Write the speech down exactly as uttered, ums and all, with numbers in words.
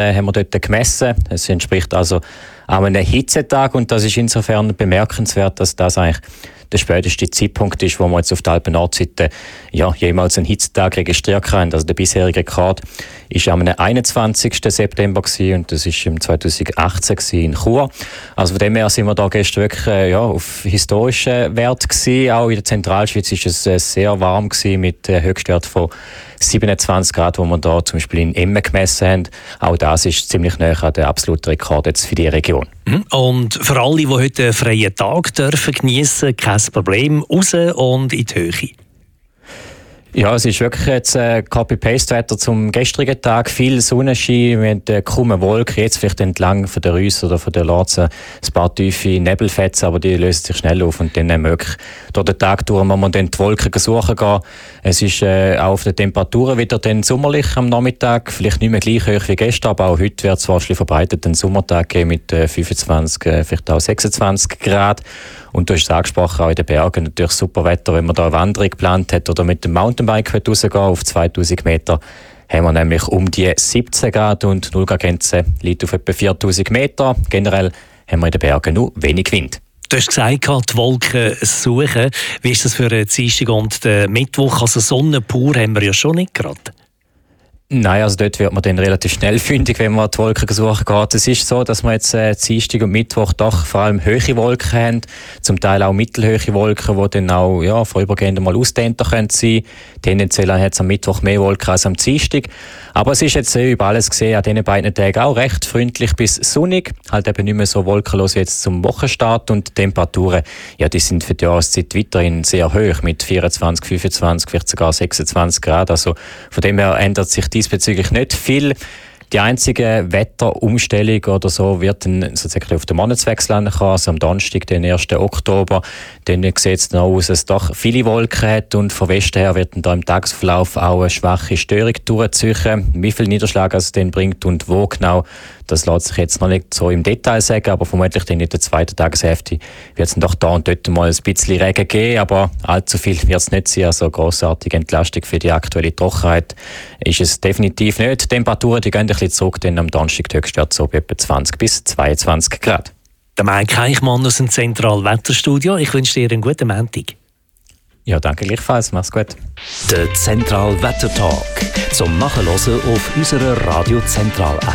äh, haben wir dort gemessen. Es entspricht also auch einem Hitzetag und das ist insofern bemerkenswert, dass das eigentlich der späteste Zeitpunkt ist, wo wir jetzt auf der Alpen-Nordseite ja, jemals einen Hitzetag registriert haben. Also der bisherige Rekord war am einundzwanzigsten September gewesen, und das war im zweitausendachtzehn in Chur. Also von dem her sind wir da gestern wirklich äh, ja, auf historischen Wert gewesen. Auch in der Zentralschweiz war es äh, sehr warm gewesen, mit äh, Höchstwert von siebenundzwanzig Grad, wo wir da zum Beispiel in Emmen gemessen haben. Auch das ist ziemlich näher an der absoluten Rekord jetzt für die Region. Und für alle, die heute einen freien Tag dürfen geniessen, kein Problem, raus und in die Höhe. Ja, es ist wirklich jetzt äh, Copy-Paste-Wetter zum gestrigen Tag. Viel Sonnenschein, wir haben äh, kaum eine Wolke. Jetzt vielleicht entlang von der Rüss oder von der Lorze ein paar tiefe Nebelfetzen, aber die lösen sich schnell auf und dann äh, möglich durch den Tag durch, wenn man dann die Wolken suchen gehen. Es ist äh, auch auf den Temperaturen wieder dann sommerlich am Nachmittag, vielleicht nicht mehr gleich hoch wie gestern, aber auch heute wird es wahrscheinlich verbreitet einen Sommertag geben mit äh, fünfundzwanzig, äh, vielleicht auch sechsundzwanzig Grad. Und du hast es angesprochen, auch in den Bergen natürlich super Wetter, wenn man da eine Wanderung geplant hat oder mit dem Mountainbike rausgehen auf zweitausend Meter, haben wir nämlich um die siebzehn Grad und die Nullgrad-Grenze liegt auf etwa viertausend Meter. Generell haben wir in den Bergen nur wenig Wind. Du hast gesagt, die Wolken suchen. Wie ist das für den Dienstag und den Mittwoch? Also Sonne pur haben wir ja schon nicht gerade. Nein, also dort wird man dann relativ schnell fündig, wenn man die Wolken suchen geht. Es ist so, dass wir jetzt äh, Dienstag und Mittwoch doch vor allem hohe Wolken haben, zum Teil auch mittelhohe Wolken, die dann auch ja, vorübergehend mal ausdehnter können sein. Tendenziell hat es am Mittwoch mehr Wolken als am Dienstag. Aber es ist jetzt äh, über alles gesehen, an diesen beiden Tagen auch recht freundlich bis sonnig, halt eben nicht mehr so wolkenlos wie jetzt zum Wochenstart, und die Temperaturen, ja, die sind für die Jahreszeit weiterhin sehr hoch, mit vierundzwanzig, fünfundzwanzig, vielleicht sogar sechsundzwanzig Grad. Also von dem her ändert sich diesbezüglich nicht viel. Die einzige Wetterumstellung oder so wird dann sozusagen auf den Monatswechsel ankommen, also am Donnerstag, den ersten Oktober. Dann sieht es dann aus, dass es doch viele Wolken hat, und von Westen her wird dann da im Tagesverlauf auch eine schwache Störung durchziehen. Wie viel Niederschlag es dann bringt und wo genau, das lässt sich jetzt noch nicht so im Detail sagen, aber vermutlich dann in der zweiten Tageshälfte wird es dann doch da und dort mal ein bisschen Regen geben, aber allzu viel wird es nicht sein. Also grossartige Entlastung für die aktuelle Trockenheit ist es definitiv nicht. Die Temperaturen, die gehen ein bisschen zurück, denn am Donnerstag die Höchstwerte so bei etwa zwanzig bis zweiundzwanzig Grad. Der Mike Heichmann aus dem Zentralwetterstudio. Ich wünsche dir einen guten Montag. Ja, danke gleichfalls. Mach's gut. Der Zentralwettertalk zum Nachhören auf unserer Radio Zentral App.